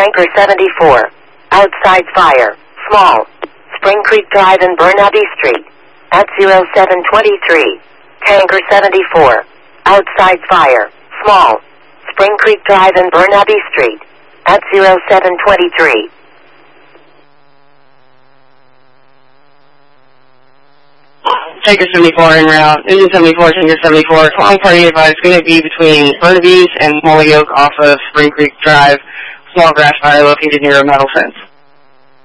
Tanker 74. Outside fire. Small. Spring Creek Drive and Burnaby Street. At 0723. Tanker 74. Outside fire. Small. Spring Creek Drive and Burnaby Street. At 0723. Tanker 74 en route. Engine 74, Tanker 74. Long party advice going to be between Burnaby's and Holyoke off of Spring Creek Drive. Small grass fire located near a metal fence.